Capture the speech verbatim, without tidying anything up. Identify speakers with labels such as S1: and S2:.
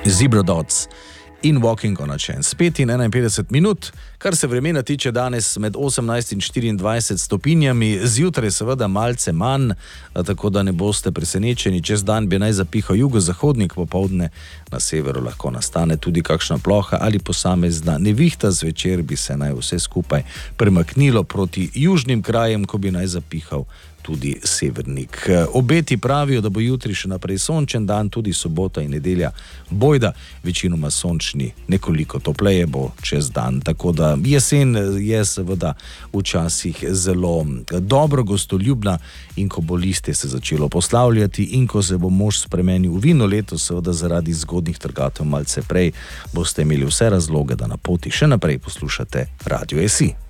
S1: Zebra Dots in Walking on a Chance. pet in enainpetdeset minut, kar se vremena tiče danes med osemnajst in štiriindvajset stopinjami, zjutraj seveda malce manj, tako da ne boste presenečeni, čez dan bi naj zapihal jugozahodnik, popoldne na severu lahko nastane tudi kakšna ploha ali posamezna nevihta, zvečer bi se naj vse skupaj premaknilo proti južnim krajem, ko bi naj zapihal tudi severnik. Obeti pravijo, da bo jutri še naprej sončen dan, tudi sobota in nedelja bojda, večinoma sončni, nekoliko topleje bo čez dan, tako da jesen je seveda včasih zelo dobro gostoljubna in ko bo listje se začelo poslavljati in ko se bo mož spremenil v vino, letos seveda zaradi zgodnjih trgatev malce prej, boste imeli vse razloge, da na poti še naprej poslušate Radio S I.